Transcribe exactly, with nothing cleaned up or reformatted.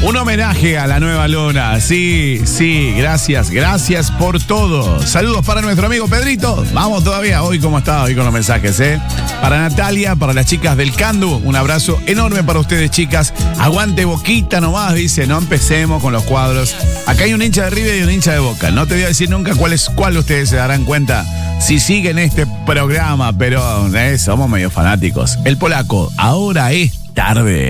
Un homenaje a la nueva lona. Sí, sí, gracias, gracias por todo. Saludos para nuestro amigo Pedrito. Vamos todavía. Hoy, ¿cómo está? Hoy con los mensajes, ¿eh? Para Natalia, para las chicas del Candu, un abrazo enorme para ustedes, chicas. Aguante Boquita nomás, dice. No empecemos con los cuadros. Acá hay un hincha de River y un hincha de Boca. No te voy a decir nunca cuál es cuál, ustedes se darán cuenta si siguen este programa, pero eh, somos medio fanáticos. El polaco, ahora es tarde.